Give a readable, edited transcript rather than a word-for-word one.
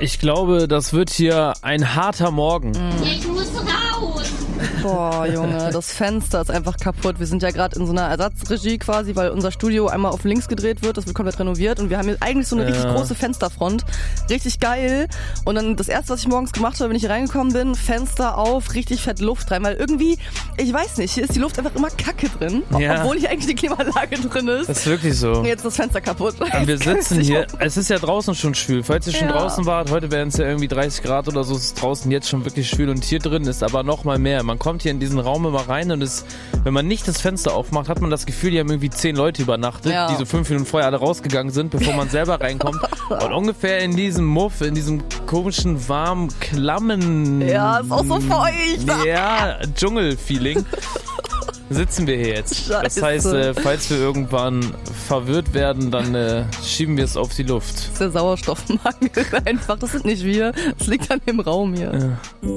Ich glaube, das wird hier ein harter Morgen. Ich muss raus. Boah, Junge, das Fenster ist einfach kaputt. Wir sind ja gerade in so einer Ersatzregie quasi, weil unser Studio einmal auf links gedreht wird. Das wird komplett renoviert und wir haben hier eigentlich so eine richtig große Fensterfront. Richtig geil. Und dann das erste, was ich morgens gemacht habe, wenn ich hier reingekommen bin, Fenster auf, richtig fett Luft rein. Weil irgendwie, ich weiß nicht, hier ist die Luft einfach immer kacke drin. Ja. Obwohl hier eigentlich die Klimaanlage drin ist. Das ist wirklich so. Und jetzt ist das Fenster kaputt. Und wir sitzen hier, es ist ja draußen schon schwül. Falls ihr schon draußen wart, heute wären es ja irgendwie 30 Grad oder so, ist draußen jetzt schon wirklich schwül und hier drin ist aber noch mal mehr. Man kommt hier in diesen Raum immer rein und wenn man nicht das Fenster aufmacht, hat man das Gefühl, hier haben irgendwie 10 Leute übernachtet, die so 5 Minuten vorher alle rausgegangen sind, bevor man selber reinkommt. Und ungefähr in diesem Muff, in diesem komischen, warmen, klammen... Ja, ist auch so feucht. Ja, Dschungel-Feeling. Sitzen wir hier jetzt. Scheiße. Das heißt, falls wir irgendwann verwirrt werden, dann schieben wir es auf die Luft. Das ist der Sauerstoffmangel einfach. Das sind nicht wir. Das liegt an dem Raum hier. Ja.